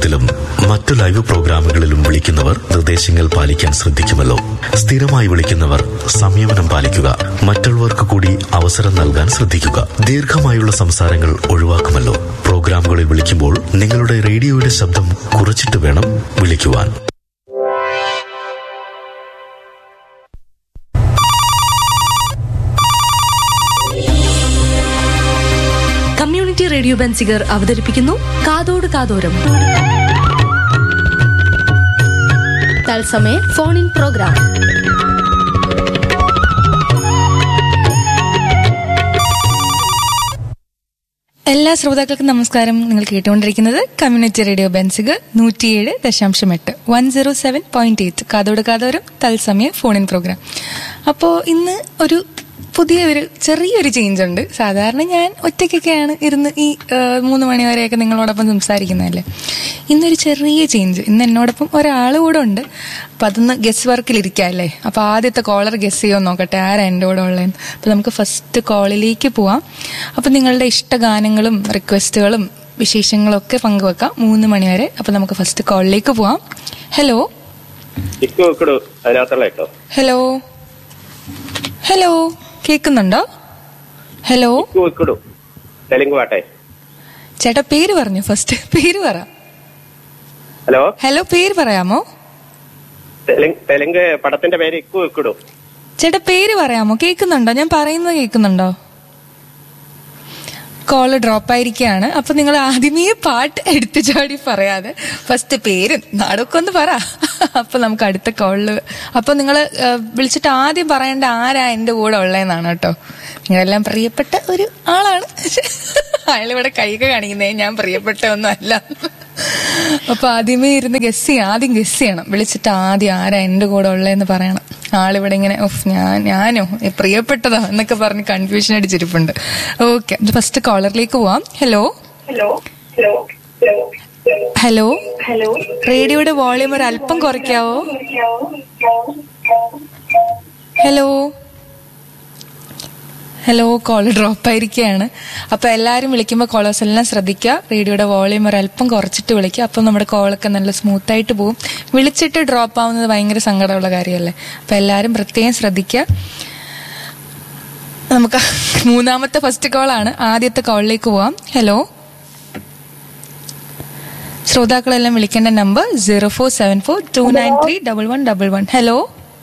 പ്രഭാതത്തിലും മറ്റു ലൈവ് പ്രോഗ്രാമുകളിലും വിളിക്കുന്നവർ നിർദ്ദേശങ്ങൾ പാലിക്കാൻ ശ്രദ്ധിക്കുമല്ലോ. സ്ഥിരമായി വിളിക്കുന്നവർ സംയമനം പാലിക്കുക. മറ്റുള്ളവർക്ക് കൂടി അവസരം നൽകാൻ ശ്രദ്ധിക്കുക. ദീർഘമായുള്ള സംസാരങ്ങൾ ഒഴിവാക്കുമല്ലോ. പ്രോഗ്രാമുകളിൽ വിളിക്കുമ്പോൾ നിങ്ങളുടെ റേഡിയോയുടെ ശബ്ദം കുറച്ചിട്ട് വേണം വിളിക്കുവാൻ. കമ്മ്യൂണിറ്റി റേഡിയോ ബെൻസിഗർ അവതരിപ്പിക്കുന്നു കാതോട് കാതോരം, തത്സമയ ഫോൺ ഇൻ പ്രോഗ്രാം. എല്ലാ ശ്രോതാക്കൾക്കും നമസ്കാരം. നിങ്ങൾ കേട്ടുകൊണ്ടിരിക്കുന്നത് കമ്മ്യൂണിറ്റി റേഡിയോ ബെൻസിഗർ 107.8 107.8 കാതോട് കാതോരം തത്സമയ ഫോൺ ഇൻ പ്രോഗ്രാം. അപ്പോൾ ഇന്ന് ഒരു ചെറിയൊരു ചേഞ്ച് ഉണ്ട്. സാധാരണ ഞാൻ ഒറ്റയ്ക്കൊക്കെയാണ് ഇരുന്ന് ഈ 3 മണി വരെയൊക്കെ നിങ്ങളോടൊപ്പം സംസാരിക്കുന്നതല്ലേ. ഇന്നൊരു ചെറിയ ചേഞ്ച്. ഇന്ന് എന്നോടൊപ്പം ഒരാൾ കൂടെ ഉണ്ട്. അപ്പം അതൊന്ന് ഗസ് വർക്കിലിരിക്കാം അല്ലേ. അപ്പോൾ ആദ്യത്തെ കോളർ ഗസ് ചെയ്യുമോ നോക്കട്ടെ, ആരാ എൻ്റെ കൂടെ ഉള്ളതെന്ന്. അപ്പോൾ നമുക്ക് ഫസ്റ്റ് കോളിലേക്ക് പോവാം. അപ്പം നിങ്ങളുടെ ഇഷ്ടഗാനങ്ങളും റിക്വസ്റ്റുകളും വിശേഷങ്ങളും ഒക്കെ പങ്കുവെക്കാം 3 മണി വരെ. അപ്പം നമുക്ക് ഫസ്റ്റ് കോളിലേക്ക് പോവാം. ഹലോ ഹലോ ഹലോ, കേൾക്കുന്നുണ്ടോ? ഹലോ ചേട്ടാ, പേര് പറഞ്ഞു. ഫസ്റ്റ് പേര് പറ. ഹലോ ഹലോ, പേര് പറയാമോ? തെലുങ്ക് പടത്തിന്റെ പേര് ചേട്ടാ, പേര് പറയാമോ? കേൾക്കുന്നുണ്ടോ? ഞാൻ പറയുന്നത് കേൾക്കുന്നുണ്ടോ? കോള് ഡ്രോപ്പ് ആയിരിക്കുകയാണ്. അപ്പൊ നിങ്ങൾ ആദ്യമേ പാട്ട് എടുത്തു ചാടി പറയാതെ ഫസ്റ്റ് പേരും നാടൊക്കെ ഒന്ന് പറ. അപ്പൊ നമുക്ക് അടുത്ത കോളില് അപ്പൊ നിങ്ങൾ വിളിച്ചിട്ട് ആദ്യം പറയേണ്ട ആരാ എന്റെ കൂടെ ഉള്ളതെന്നാണ് കേട്ടോ. നിങ്ങളെല്ലാം പ്രിയപ്പെട്ട ഒരു ആളാണ്. അയാളിവിടെ കൈയൊക്കെ കാണിക്കുന്നേ, ഞാൻ പ്രിയപ്പെട്ട ഒന്നും അല്ല. അപ്പൊ ആദ്യമേ ഇരുന്ന് ആദ്യം ഗസ് ചെയ്യണം. വിളിച്ചിട്ട് ആദ്യം ആരാ എന്റെ കൂടെ ഉള്ളതെന്ന് പറയണം. ആളിവിടെ ഇങ്ങനെ ഞാനോ പ്രിയപ്പെട്ടതോ എന്നൊക്കെ പറഞ്ഞ് കൺഫ്യൂഷൻ അടിച്ചിരിപ്പുണ്ട്. ഓക്കെ, ഫസ്റ്റ് കോളറിലേക്ക് പോവാം. ഹലോ ഹലോ ഹലോ, റേഡിയോയുടെ വോളിയം ഒരു അല്പം കുറയ്ക്കാവോ? ഹലോ ഹലോ, കോള് ഡ്രോപ്പ് ആയിരിക്കുകയാണ്. അപ്പൊ എല്ലാരും വിളിക്കുമ്പോൾ കോളേഴ്സ് എല്ലാം ശ്രദ്ധിക്കുക. റേഡിയോയുടെ വോളിയം ഒരല്പം കുറച്ചിട്ട് വിളിക്കുക. അപ്പം നമ്മുടെ കോളൊക്കെ നല്ല സ്മൂത്ത് ആയിട്ട് പോകും. വിളിച്ചിട്ട് ഡ്രോപ്പ് ആവുന്നത് ഭയങ്കര സങ്കടമുള്ള കാര്യമല്ലേ. അപ്പൊ എല്ലാരും പ്രത്യേകം ശ്രദ്ധിക്കുക. നമുക്ക് മൂന്നാമത്തെ ഫസ്റ്റ് കോളാണ്. ആദ്യത്തെ കോളിലേക്ക് പോവാം. ഹലോ, ശ്രോതാക്കളെല്ലാം വിളിക്കേണ്ട നമ്പർ 0474293111. Hello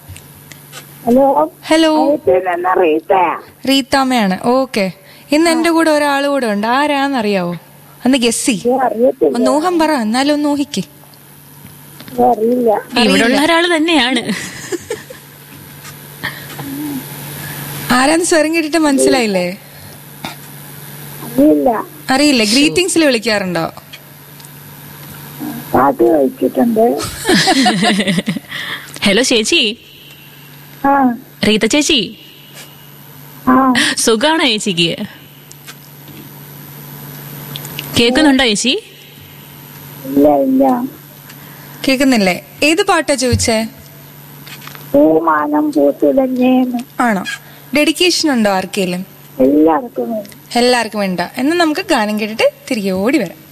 hello, റീത്താമ്മയാണ്. ഓക്കെ, ഇന്ന് എന്റെ കൂടെ ഒരാൾ കൂടെ ഉണ്ട്. ആരാന്നറിയാവോ? ഒന്ന് ഗസ്സി, ഒന്ന് ഊഹം പറ. എന്നാലും ഒന്ന് ഊഹിക്ക്. ഇവിടെയുള്ള ഒരാള് തന്നെയാണ്. ആരാന്ന് സ്വരം കേട്ടിട്ട് മനസ്സിലായില്ലേ? അറിയില്ലേ? ഗ്രീറ്റിംഗ്സിൽ വിളിക്കാറുണ്ടോ? ഹലോ ചേച്ചി, റീത്ത ചേച്ചി, സുഖാണോ ചേച്ചിക്ക്? കേക്കുന്നുണ്ടോ ചേച്ചി? കേക്കുന്നില്ലേ? ഏത് പാട്ടാ ചോദിച്ചേ? ആണോ? ഡെഡിക്കേഷൻ ഉണ്ടോ ആർക്കെങ്കിലും? എല്ലാവർക്കും വേണ്ട. എന്നാൽ നമുക്ക് ഗാനം കേട്ടിട്ട് തിരികെ ഓടി വരാം.